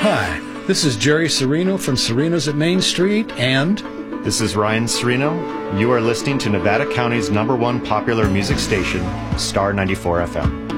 Hi, this is Jerry Serino from Serino's at Main Street, and this is Ryan Serino. You are listening to Nevada County's #1 popular music station, Star 94 FM.